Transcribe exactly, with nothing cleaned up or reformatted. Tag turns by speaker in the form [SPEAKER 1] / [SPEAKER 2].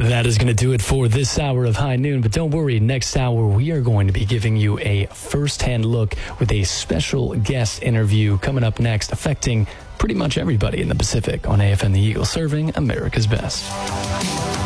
[SPEAKER 1] That is going to do it for this hour of High Noon. But don't worry, next hour we are going to be giving you a first-hand look with a special guest interview coming up next, affecting pretty much everybody in the Pacific on A F M The Eagle, serving America's best.